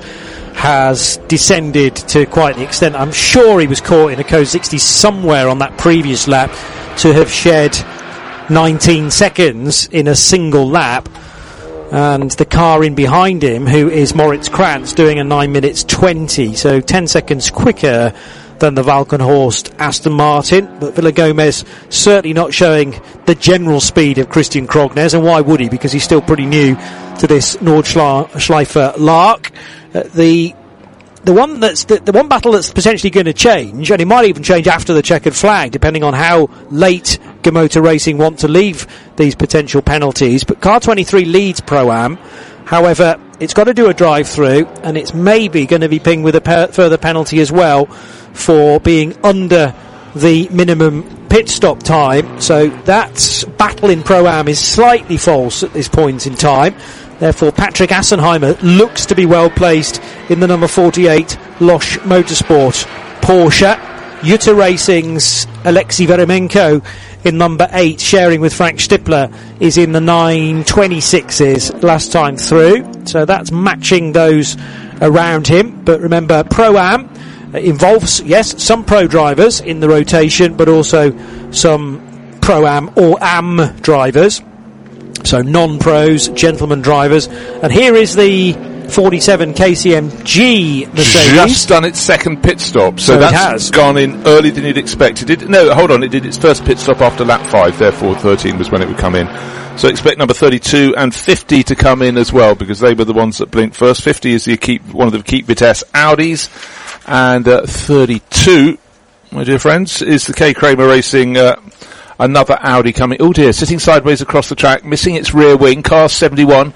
has descended to quite the extent. I'm sure he was caught in a code sixty somewhere on that previous lap to have shed nineteen seconds in a single lap. And the car in behind him, who is Moritz Krantz, doing a nine minutes twenty, so ten seconds quicker than the Valkenhorst Aston Martin, but Villagomez certainly not showing the general speed of Christian Krognes, and why would he, because he's still pretty new to this Nordschleife Lark. Uh, the the one that's the, the one battle that's potentially going to change, and it might even change after the checkered flag, depending on how late Gamotor Racing want to leave these potential penalties, but Car twenty-three leads Pro-Am. However, it's got to do a drive-through, and it's maybe going to be pinged with a per- further penalty as well for being under the minimum pit stop time. So that battle in Pro-Am is slightly false at this point in time. Therefore, Patrick Assenheimer looks to be well placed in the number forty-eight Losch Motorsport Porsche. Jutta Racing's Alexei Veremenko in number eight, sharing with Frank Stippler, is in the nine twenty-sixes last time through. So that's matching those around him. But remember, Pro-Am involves, yes, some pro drivers in the rotation, but also some Pro-Am or A M drivers. So non-pros, gentleman drivers. And here is the forty-seven K C M G Mercedes. Just done its second pit stop, so, so that's it has gone in earlier than you'd expect. It did, no, hold on, it did its first pit stop after lap five, therefore thirteen was when it would come in. So expect number thirty-two and fifty to come in as well, because they were the ones that blinked first. fifty is the Keep, one of the Keep Vitesse Audis, and uh, thirty-two my dear friends, is the K. Kramer Racing, uh, another Audi coming. Oh dear, sitting sideways across the track, missing its rear wing, car seventy-one.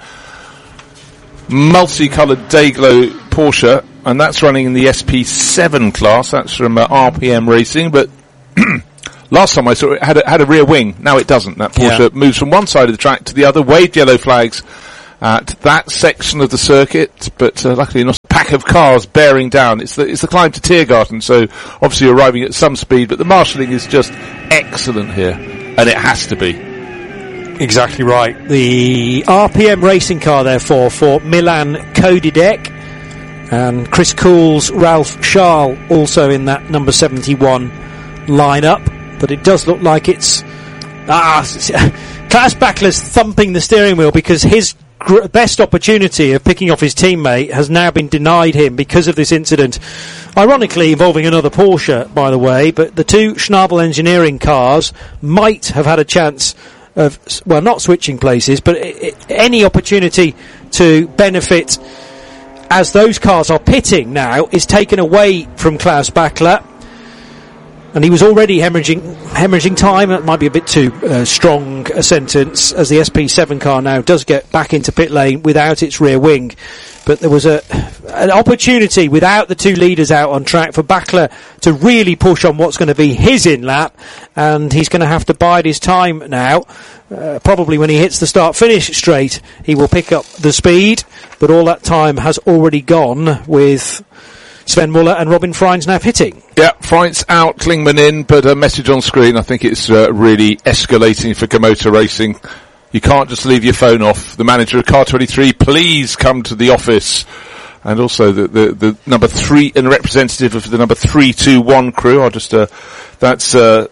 Multicoloured Dayglow Porsche, and that's running in the S P seven class. That's from uh, R P M Racing, but last time I saw it had a, had a rear wing. Now it doesn't. That Porsche yeah. moves from one side of the track to the other, waved yellow flags at that section of the circuit, but uh, luckily not a pack of cars bearing down. It's the, it's the climb to Tiergarten, so obviously arriving at some speed, but the marshalling is just excellent here, and it has to be. Exactly right. The R P M racing car, therefore, for Milan Kodidek, and Chris Cool's Ralph Schall also in that number seventy-one lineup. But it does look like it's ah, Klaus Bachler's thumping the steering wheel because his gr- best opportunity of picking off his teammate has now been denied him because of this incident. Ironically, involving another Porsche, by the way. But the two Schnabel Engineering cars might have had a chance of, well, not switching places, but it, it, any opportunity to benefit as those cars are pitting now is taken away from Klaus Bachler. And he was already hemorrhaging, hemorrhaging time. That might be a bit too uh, strong a sentence, as the S P seven car now does get back into pit lane without its rear wing. But there was a an opportunity without the two leaders out on track for Bachler to really push on what's going to be his in-lap, and he's going to have to bide his time now. Uh, probably when he hits the start-finish straight, he will pick up the speed, but all that time has already gone with Sven Muller and Robin Freins now pitting. Yeah, Freins out, Klingman in, but a message on screen. I think it's uh, really escalating for Komoto Racing. You can't just leave your phone off. The manager of Car twenty-three, please come to the office. And also the, the, the number three, and representative of the number three two one crew. I'll just, uh, that's, uh,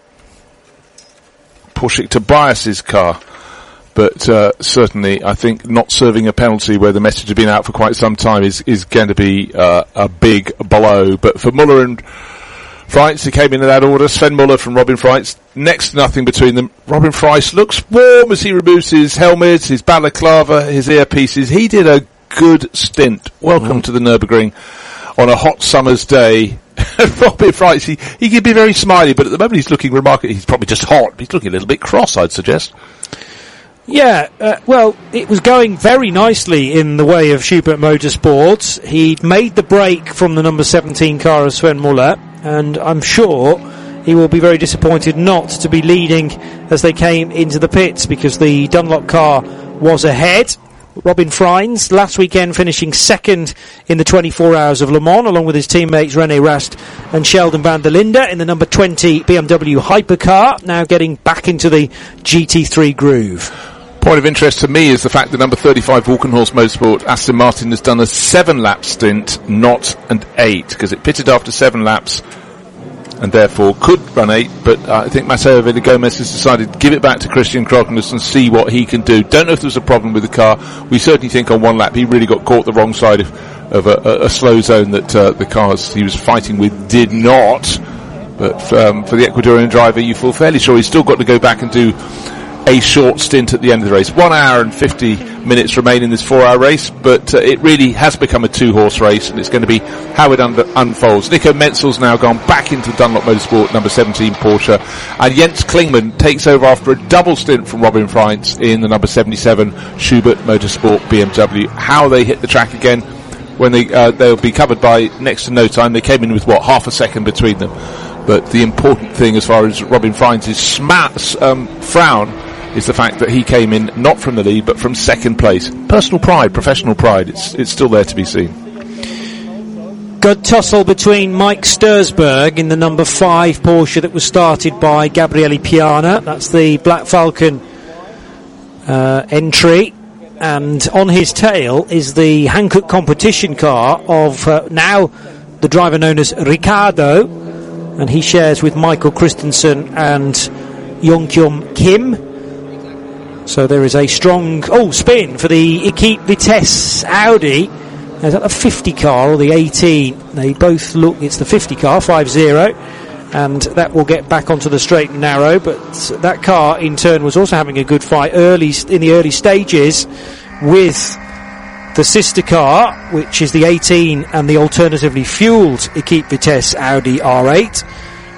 Porsche Tobias's car. But, uh, certainly, I think not serving a penalty where the message has been out for quite some time is, is going to be, uh, a big blow. But for Muller and Freins, who came in in that order, Sven Muller from Robin Freins, next to nothing between them. Robin Freins looks warm as he removes his helmet, his balaclava, his earpieces. He did a good stint. Welcome mm. to the Nürburgring on a hot summer's day. Robin Freins, he, he can be very smiley, but at the moment he's looking remarkable. He's probably just hot. He's looking a little bit cross, I'd suggest. Yeah, uh, well, it was going very nicely in the way of Schubert Motorsports. He'd made the break from the number seventeen car of Sven Muller, and I'm sure he will be very disappointed not to be leading as they came into the pits, because the Dunlop car was ahead. Robin Freins last weekend finishing second in the twenty-four hours of Le Mans, along with his teammates René Rast and Sheldon van der Linde in the number twenty B M W hypercar, now getting back into the G T three groove. Point of interest to me is the fact that number thirty-five Walkenhorst Motorsport, Aston Martin, has done a seven-lap stint, not an eight, because it pitted after seven laps and therefore could run eight, but uh, I think Mateo Villagomez has decided to give it back to Christian Krognes and see what he can do. Don't know if there was a problem with the car. We certainly think on one lap he really got caught the wrong side of, of a, a, a slow zone that uh, the cars he was fighting with did not. But um, for the Ecuadorian driver, you feel fairly sure he's still got to go back and do a short stint at the end of the race. One hour and fifty minutes remain in this four-hour race, but uh, it really has become a two-horse race, and it's going to be how it under- unfolds. Nico Menzel's now gone back into the Dunlop Motorsport number seventeen Porsche, and Jens Klingman takes over after a double stint from Robin Freins in the number seventy-seven Schubert Motorsport B M W. How they hit the track again, when they uh, they'll be covered by next to no time. They came in with what, half a second between them. But the important thing as far as Robin Freins' sma- um, frown is the fact that he came in not from the lead but from second place. Personal pride, professional pride, it's it's still there to be seen. Good tussle between Mike Stursberg in the number five Porsche that was started by Gabriele Piana. That's the Black Falcon uh, entry. And on his tail is the Hankook competition car of uh, now the driver known as Ricardo, and he shares with Michael Christensen and Yongkyum Kim. So there is a strong oh spin for the Equipe Vitesse Audi. Is that the fifty car or the eighteen? They both look, it's the fifty car, five zero, and that will get back onto the straight and narrow. But that car in turn was also having a good fight early in the early stages with the sister car, which is the eighteen and the alternatively fuelled Equipe Vitesse Audi R eight.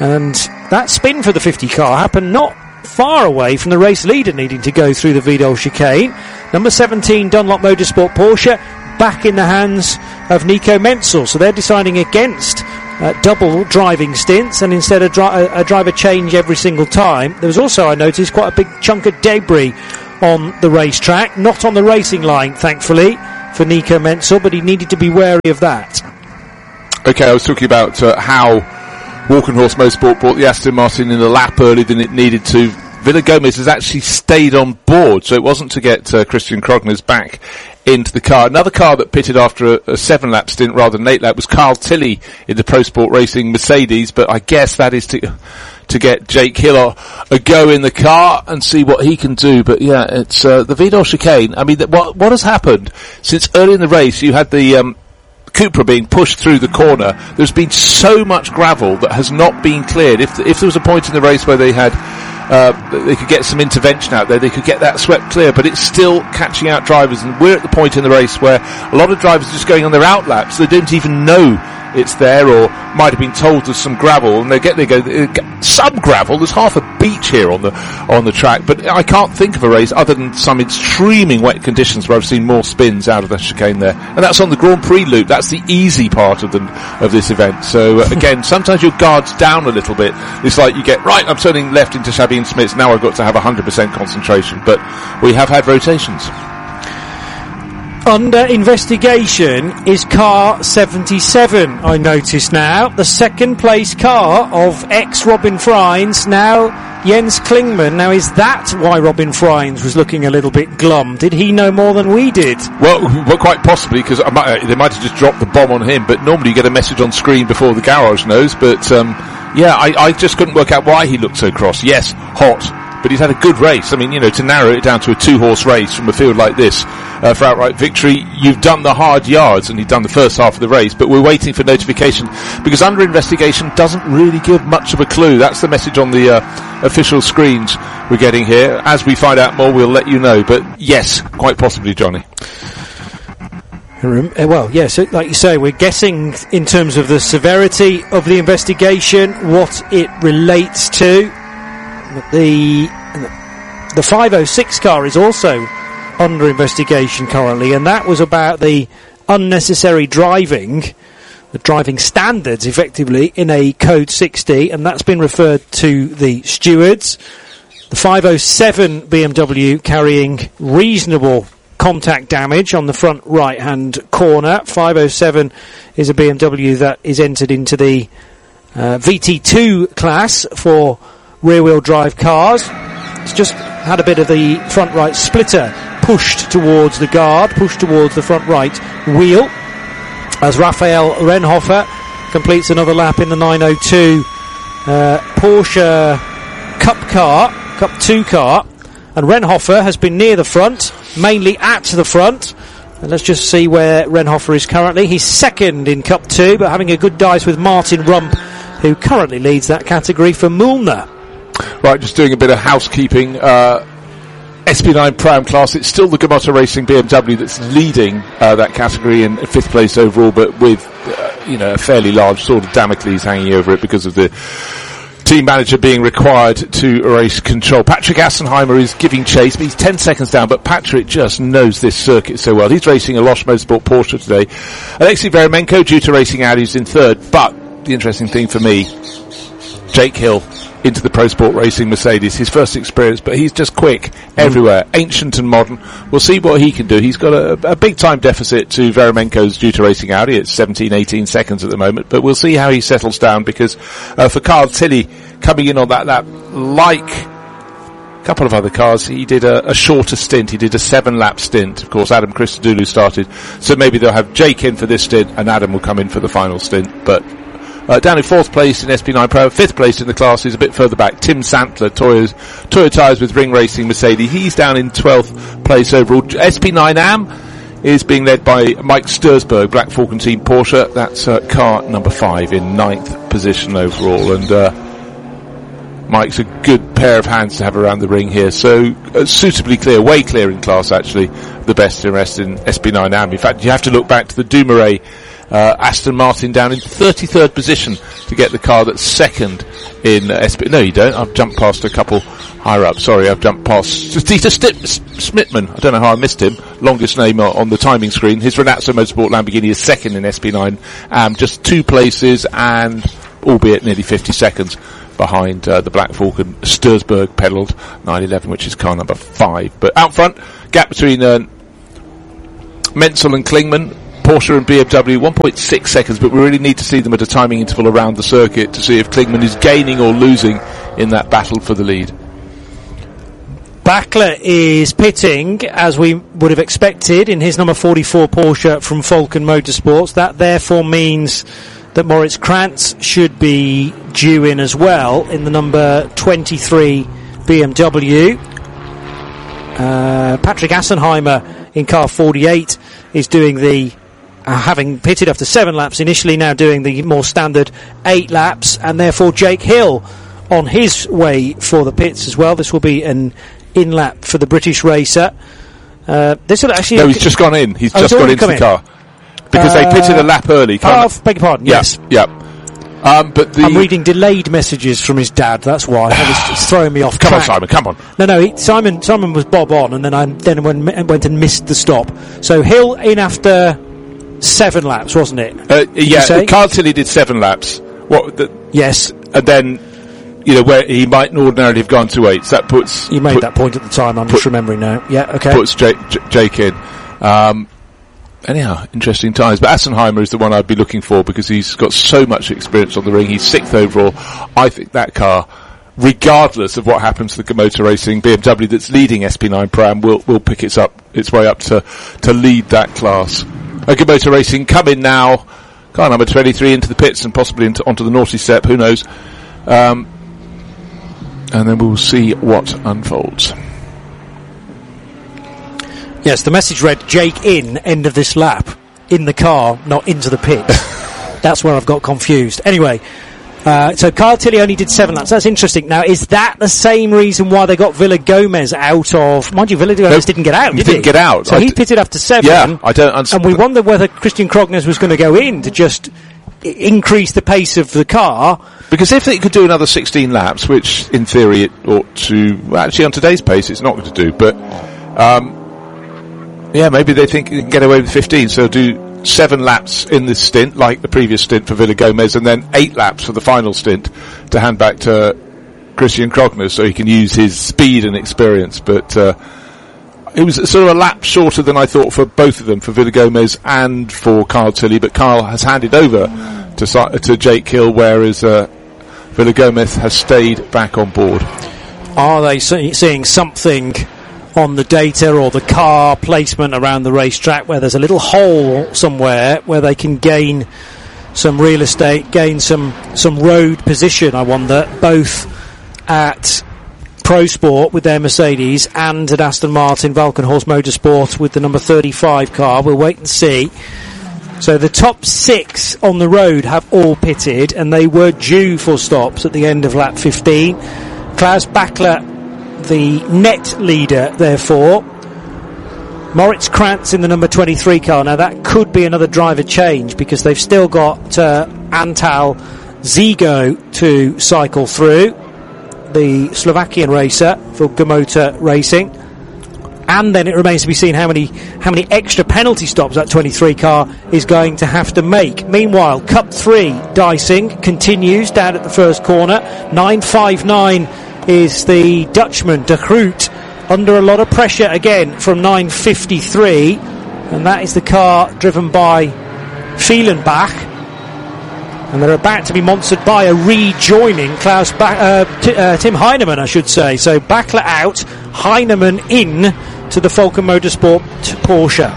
And that spin for the fifty car happened not far away from the race leader needing to go through the Vidal chicane. Number seventeen, Dunlop Motorsport Porsche, back in the hands of Nico Menzel. So they're deciding against uh, double driving stints and instead of dri- a, a driver change every single time. There was also, I noticed, quite a big chunk of debris on the racetrack. Not on the racing line, thankfully, for Nico Menzel, but he needed to be wary of that. Okay, I was talking about uh, how Walkenhorst Motorsport brought the Aston Martin in a lap earlier than it needed to. Villa-Gomez has actually stayed on board, so it wasn't to get uh, Christian Krognes back into the car. Another car that pitted after a, a seven-lap stint rather than eight-lap was Carl Tilley in the Pro Sport Racing Mercedes, but I guess that is to to get Jake Hill a, a go in the car and see what he can do. But yeah, it's uh, the Vidal chicane. I mean, th- what what has happened since early in the race? You had the um, Cupra being pushed through the corner. There's been so much gravel that has not been cleared. If if there was a point in the race where they had uh, they could get some intervention out there, they could get that swept clear, but it's still catching out drivers, and we're at the point in the race where a lot of drivers are just going on their outlaps. They don't even know it's there, or might have been told there's some gravel, and they get they go they get some gravel. There's half a beach here on the on the track, but I can't think of a race other than some extremely wet conditions where I've seen more spins out of the chicane there, and that's on the Grand Prix loop. That's the easy part of the of this event. So uh, again, sometimes your guard's down a little bit. It's like you get right. I'm turning left into Sabine Smits. Now I've got to have one hundred percent concentration, but we have had rotations. Under investigation is car seventy-seven, I notice now. The second place car of ex-Robin Freins, now Jens Klingmann. Now, is that why Robin Freins was looking a little bit glum? Did he know more than we did? Well, well quite possibly, because uh, they might have just dropped the bomb on him, but normally you get a message on screen before the garage knows. But, um, yeah, I, I just couldn't work out why he looked so cross. Yes, hot. But he's had a good race. I mean, you know, to narrow it down to a two-horse race from a field like this uh, for outright victory, you've done the hard yards, and you've done the first half of the race, but we're waiting for notification, because under investigation doesn't really give much of a clue. That's the message on the uh, official screens we're getting here. As we find out more, we'll let you know. But yes, quite possibly, Johnny. Well, yes, like you say, we're guessing in terms of the severity of the investigation, what it relates to. The the five oh six car is also under investigation currently, and that was about the unnecessary driving, the driving standards effectively in a Code sixty, and that's been referred to the stewards. The five oh seven B M W carrying reasonable contact damage on the front right hand corner. five oh seven is a B M W that is entered into the uh, V T two class for rear-wheel drive cars. It's just had a bit of the front right splitter pushed towards the guard, pushed towards the front right wheel, as Raphael Renhofer completes another lap in the nine oh two uh, Porsche Cup car, Cup two car, and Renhofer has been near the front, mainly at the front. And let's just see where Renhofer is currently. He's second in Cup two, but having a good dice with Martin Rump, who currently leads that category for Mühlner. Right, just doing a bit of housekeeping. Uh, S P nine Pro-Am class, it's still the Gamotta Racing B M W that's leading uh, that category in fifth place overall, but with, uh, you know, a fairly large sword of Damocles hanging over it because of the team manager being required to race control. Patrick Assenheimer is giving chase, but he's ten seconds down, but Patrick just knows this circuit so well. He's racing a Losch Motorsport Porsche today. Alexei Veremenko due to racing Audi's in third, but the interesting thing for me, Jake Hill into the Pro Sport Racing Mercedes, his first experience, but he's just quick everywhere, mm. ancient and modern. We'll see what he can do. He's got a, a big time deficit to Veremenko's due to racing Audi. It's seventeen, eighteen seconds at the moment, but we'll see how he settles down, because uh, for Carl Tilley coming in on that lap, like a couple of other cars, he did a, a shorter stint. He did a seven lap stint. Of course, Adam Christodoulou started, so maybe they'll have Jake in for this stint and Adam will come in for the final stint. But Uh, down in fourth place in S P nine Pro, fifth place in the class is a bit further back, Tim Santler, Toyo, Toyo Tyres with Ring Racing Mercedes. He's down in twelfth place overall. S P nine A M is being led by Mike Stursberg, Black Falcon Team Porsche. That's uh, car number five in ninth position overall. And uh, Mike's a good pair of hands to have around the ring here. So uh, suitably clear, way clear in class actually, the best in rest in S P nine A M. In fact, you have to look back to the Dumoulin uh, Aston Martin down in thirty-third position to get the car that's second in uh, S P. No, you don't. I've jumped past a couple higher up. Sorry, I've jumped past Dieter Smithman. I don't know how I missed him. Longest name on the timing screen. His Renazzo Motorsport Lamborghini is second in S P nine A M, just two places and albeit nearly fifty seconds behind uh, the Black Falcon Sturzberg pedalled nine eleven, which is car number five. But out front, gap between uh, Menzel and Klingman, Porsche and B M W, one point six seconds, but we really need to see them at a timing interval around the circuit to see if Klingman is gaining or losing in that battle for the lead. Bachler is pitting, as we would have expected, in his number forty-four Porsche from Falcon Motorsports. That therefore means that Moritz Krantz should be due in as well in the number twenty-three B M W. Uh, Patrick Assenheimer in car forty-eight is doing the, uh, having pitted after seven laps initially, now doing the more standard eight laps, and therefore Jake Hill on his way for the pits as well. This will be an in lap for the British racer. Uh, this will actually. No, he's just gone in. He's oh, just gone into the in. car. Because uh, they pitted a lap early. Oh, beg your pardon, yeah, yes. Yeah. Um, but the I'm reading delayed messages from his dad, that's why. It's throwing me off Come track. on, Simon, come on. No, no, he, Simon Simon was bob on, and then I then went, went and missed the stop. So Hill in after seven laps, wasn't it? Uh, yeah, Carl Tilley did seven laps. What? The, yes. And then, you know, where he might ordinarily have gone to eight. So that puts... You made put, that point at the time, I'm put, just remembering now. Yeah, okay. Puts Jake, J- Jake in. Um... Anyhow, interesting times. But Assenheimer is the one I'd be looking for because he's got so much experience on the ring. He's sixth overall. I think that car, regardless of what happens to the Motor Racing B M W that's leading S P nine Pro-Am, will will pick its up its way up to to lead that class. Okay, Motor Racing come in now. Car number twenty-three into the pits and possibly into onto the naughty step. Who knows? Um, and then we'll see what unfolds. Yes, the message read, Jake in, end of this lap. In the car, not into the pit. That's where I've got confused. Anyway, uh, so Carl Tilley only did seven laps. That's interesting. Now, is that the same reason why they got Villa Gomez out of... Mind you, Villa Gomez nope. didn't get out, did he? didn't get out. So I he d- pitted after seven. Yeah, I don't understand. And we wondered whether Christian Krognes was going to go in to just I- increase the pace of the car. Because if it could do another sixteen laps, which in theory it ought to... Well, actually, on today's pace, it's not going to do, but... Um, Yeah, maybe they think they can get away with fifteen, so do seven laps in this stint, like the previous stint for Villa Gomez, and then eight laps for the final stint to hand back to Christian Krognes, so he can use his speed and experience. But uh, it was sort of a lap shorter than I thought for both of them, for Villa Gomez and for Carl Tilley, but Carl has handed over to, to Jake Hill, whereas uh, Villa Gomez has stayed back on board. Are they see- seeing something on the data or the car placement around the racetrack where there's a little hole somewhere where they can gain some real estate, gain some some road position, I wonder, both at Pro Sport with their Mercedes and at Aston Martin Valkenhorst Motorsport with the number thirty-five car. We'll wait and see. So the top six on the road have all pitted, and they were due for stops at the end of lap fifteen. Klaus Bachler, the net leader, therefore. Moritz Krantz in the number twenty-three car. Now that could be another driver change because they've still got uh, Antal Zigo to cycle through, the Slovakian racer for Gamota Racing. And then it remains to be seen how many how many extra penalty stops that twenty-three car is going to have to make. Meanwhile, Cup three dicing continues down at the first corner. nine five nine is the Dutchman, De Groot, under a lot of pressure again from nine fifty-three, and that is the car driven by Fehlenbach, and they're about to be monstered by a rejoining Klaus ba- uh, t- uh, Tim Heinemann, I should say. So Bachler out, Heinemann in to the Falcon Motorsport Porsche.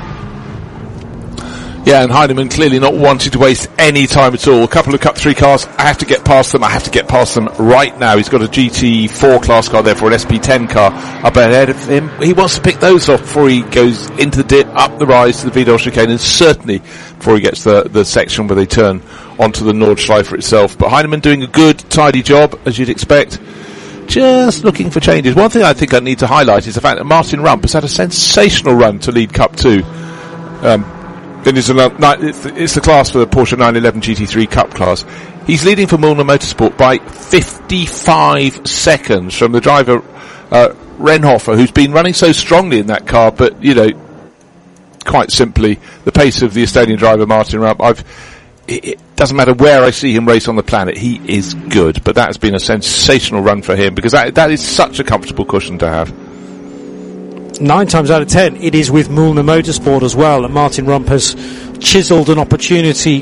Yeah, and Heinemann clearly not wanting to waste any time at all. A couple of Cup three cars, I have to get past them, I have to get past them right now. He's got a G T four class car there for an S P ten car up ahead of him. He wants to pick those off before he goes into the dip, up the rise to the Vidal chicane, and certainly before he gets the, the section where they turn onto the Nordschleife itself. But Heinemann doing a good, tidy job, as you'd expect. just looking for changes. One thing I think I need to highlight is the fact that Martin Rump has had a sensational run to lead Cup two. Um, Then it's, a, it's the class for the Porsche nine eleven G T three Cup class. He's leading for Mühlner Motorsport by fifty-five seconds from the driver, uh, Renhofer, who's been running so strongly in that car, but, you know, quite simply, the pace of the Estonian driver, Martin Rump, I've, it, it doesn't matter where I see him race on the planet, he is good. But that has been a sensational run for him, because that, that is such a comfortable cushion to have. Nine times out of ten, it is with Mühlner Motorsport as well, and Martin Rump has chiselled an opportunity